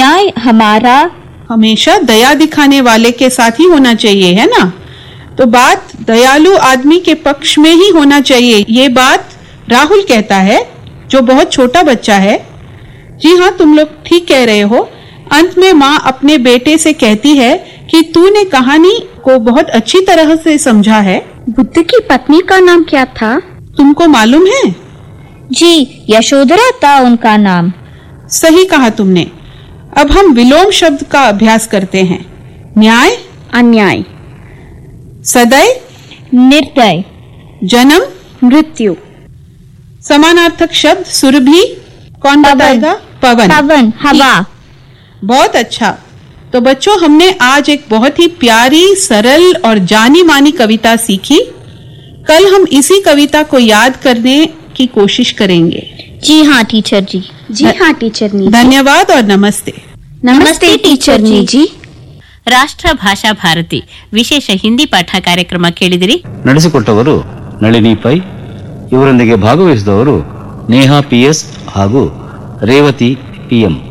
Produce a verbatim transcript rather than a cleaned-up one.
न्याय हमारा हमेशा दया दिखाने वाले के साथ ही होना चाहिए, है ना? तो बात दयालु आदमी के पक्ष में ही होना चाहिए, ये बात राहुल कहता है जो बहुत छोटा बच्चा है। जी हाँ, तुम लोग ठीक कह रहे हो। अंत में माँ अपने बेटे से कहती है कि तूने कहानी को बहुत अच्छी तरह से समझा है। बुद्ध की पत्नी का नाम क्या था? तुमको मालूम है? जी, यशोधरा था उनका नाम। सही कहा तुमने। अब हम विलोम शब्द का अभ्यास करते हैं। न्याय, अन्याय, सदैव, निर्दय, जन्म, मृत्यु। समानार्थक शब्द सुरभि, कौन बताएगा? पवन, पवन, हवा। बहुत अच्छा। तो बच्चों, हमने आज एक बहुत ही प्यारी, सरल और जानी मानी कविता सीखी। कल हम इसी कविता को याद करने की कोशिश करेंगे। जी हाँ टीचर जी। जी हाँ टीचर नी। धन्यवाद और नमस्ते। नमस्ते टीचर नी जी। ರಾಷ್ಟ್ರ ಭಾಷಾ ಭಾರತಿ ವಿಶೇಷ ಹಿಂದಿ ಪಾಠ ಕಾರ್ಯಕ್ರಮ ಕೇಳಿದಿರಿ. ನಡೆಸಿಕೊಟ್ಟವರು ನಳಿನಿ ಪೈ. ಇವರೊಂದಿಗೆ ಭಾಗವಹಿಸಿದವರು ನೇಹಾ ಪಿಎಸ್ ಹಾಗೂ ರೇವತಿ ಪಿಎಂ.